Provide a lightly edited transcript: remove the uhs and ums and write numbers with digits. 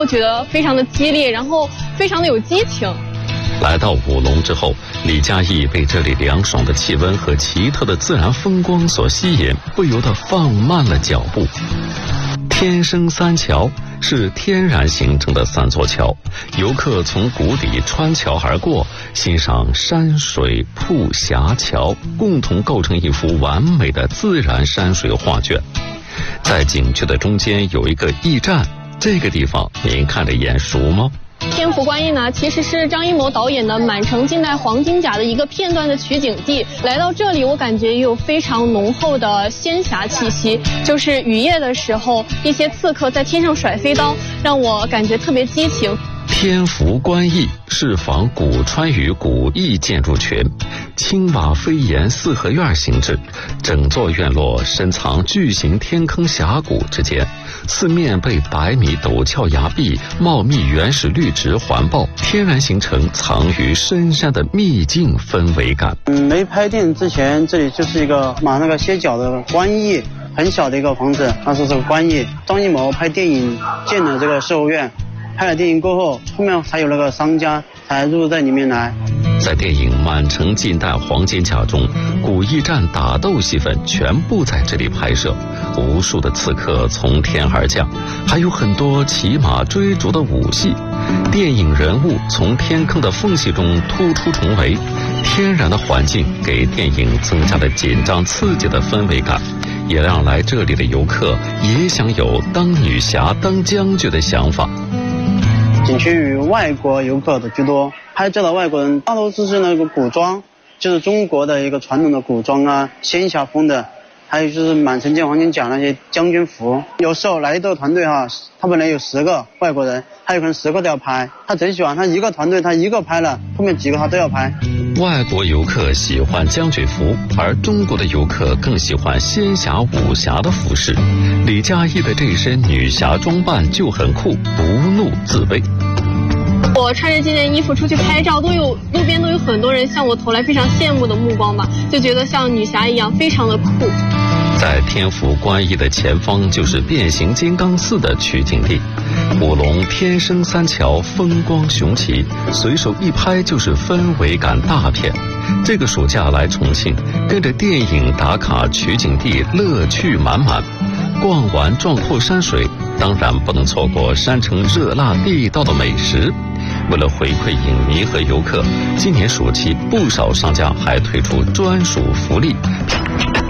我觉得非常的激烈，然后非常的有激情。 来到武隆之后，李嘉译被这里凉爽的气温和奇特的自然风光所吸引，不由得放慢了脚步。天生三桥是天然形成的3座桥，游客从谷底穿桥而过，欣赏山水瀑峡桥，共同构成一幅完美的自然山水画卷。在景区的中间有一个驿站，这个地方您看着眼熟吗？ 天府观驿呢，其实是张艺谋导演的《满城尽带黄金甲》的一个片段的取景地。来到这里，我感觉也有非常浓厚的仙侠气息。就是雨夜的时候，一些刺客在天上甩飞刀，让我感觉特别激情。 天福观驿是仿古川渝古驿建筑群，青瓦飞檐四合院形制，整座院落深藏巨型天坑峡谷之间，四面被100米陡峭崖壁、茂密原始绿植环抱，天然形成藏于深山的秘境氛围感。 没拍电影之前，这里就是一个马那个歇脚的观驿，很小的一个房子，那是这个观驿。张艺谋拍电影建的这个事后院。拍了电影过后，后面才有那个商家才入在里面来。 在电影《满城尽带黄金甲》中，古驿站打斗戏份全部在这里拍摄，无数的刺客从天而降，还有很多骑马追逐的武戏。电影人物从天坑的缝隙中突出重围，天然的环境给电影增加了紧张刺激的氛围感，也让来这里的游客也想有当女侠当将军的想法。 景区与外国游客的居多，拍照的外国人大多数是那个古装，就是中国的一个传统的古装啊，仙侠风的，还有就是满城尽黄金甲那些将军服。有时候来的团队哈，他本来有10个外国人，他有可能10个都要拍，他贼喜欢，他一个团队他一个拍了，后面几个他都要拍。 外国游客喜欢将军服，而中国的游客更喜欢仙侠武侠的服饰。李嘉译的这一身女侠装扮就很酷，不怒自威。 我穿着这件衣服出去拍照，路边都有很多人向我投来非常羡慕的目光吧，就觉得像女侠一样，非常的酷。 在天福观驿的前方就是变形金刚4的取景地。武隆天生3桥风光雄奇，随手一拍就是氛围感大片。这个暑假来重庆，跟着电影打卡取景地，乐趣满满。逛完壮阔山水，当然不能错过山城热辣地道的美食。为了回馈影迷和游客，今年暑期不少商家还推出专属福利。